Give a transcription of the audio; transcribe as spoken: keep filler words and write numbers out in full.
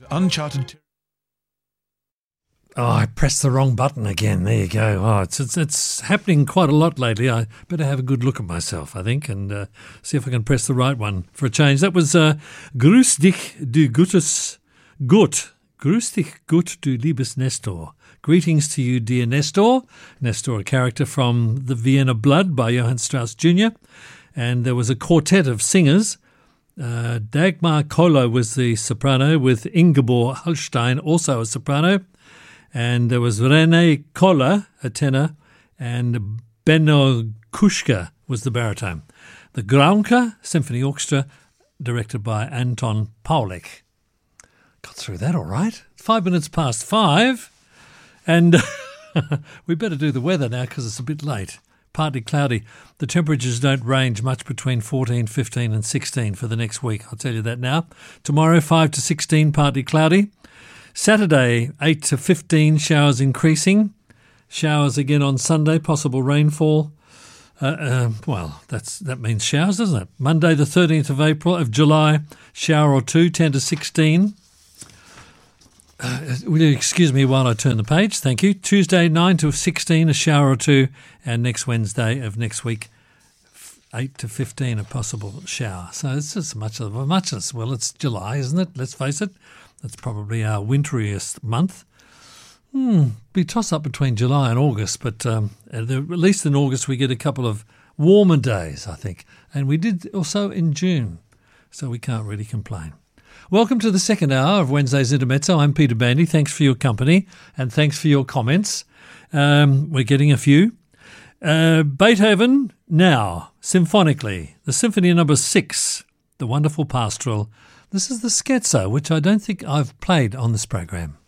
uncharted territory. Oh, I pressed the wrong button again. There you go. Oh, it's it's, it's happening quite a lot lately. I better have a good look at myself, I think, and uh, see if I can press the right one for a change. That was uh, Grüß dich, du gutes Gut. Grüß dich gut, du liebes Nestor. Greetings to you, dear Nestor. Nestor, a character from The Vienna Blood by Johann Strauss Junior And there was a quartet of singers. Uh, Dagmar Koller was the soprano, with Ingeborg Hallstein, also a soprano. And there was René Koller, a tenor, and Benno Kuschka was the baritone. The Graunke Symphony Orchestra, directed by Anton Paulik. Got through that all right. Five minutes past five. And we better do the weather now because it's a bit late. Partly cloudy. The temperatures don't range much between fourteen, fifteen and sixteen for the next week. I'll tell you that now. Tomorrow, five to sixteen, partly cloudy. Saturday, eight to fifteen, showers increasing. Showers again on Sunday, possible rainfall. Uh, uh, well, that's that means showers, doesn't it? Monday, the thirteenth of April, of July, shower or two, ten to sixteen. Uh, will you excuse me while I turn the page? Thank you. Tuesday, nine to sixteen, a shower or two. And next Wednesday of next week, eight to fifteen, a possible shower. So it's just much of much as well. It's July, isn't it? Let's face it. That's probably our winteriest month. Hmm, be toss up between July and August, but um, at least in August we get a couple of warmer days, I think. And we did also in June, so we can't really complain. Welcome to the second hour of Wednesday's Intermezzo. I'm Peter Bandy. Thanks for your company and thanks for your comments. Um, we're getting a few. Uh, Beethoven now, symphonically, the Symphony Number Six, the wonderful pastoral. This is the Scherzo, which I don't think I've played on this program.